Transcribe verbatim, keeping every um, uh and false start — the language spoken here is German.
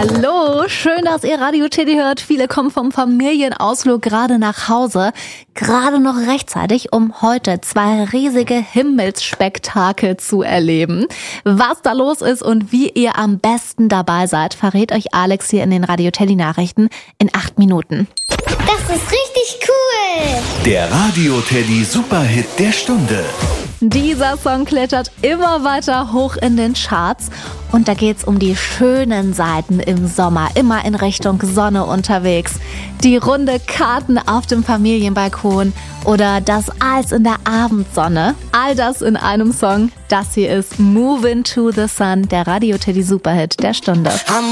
Hallo, schön, dass ihr Radio Teddy hört. Viele kommen vom Familienausflug gerade nach Hause. Gerade noch rechtzeitig, um heute zwei riesige Himmelsspektakel zu erleben. Was da los ist und wie ihr am besten dabei seid, verrät euch Alex hier in den Radio Teddy Nachrichten in acht Minuten. Das ist richtig cool! Der Radio Teddy Superhit der Stunde. Dieser Song klettert immer weiter hoch in den Charts und da geht's um die schönen Seiten im Sommer, immer in Richtung Sonne unterwegs. Die runde Karten auf dem Familienbalkon oder das Eis in der Abendsonne. All das in einem Song. Das hier ist Movin' to the Sun, der Radio Teddy Superhit der Stunde.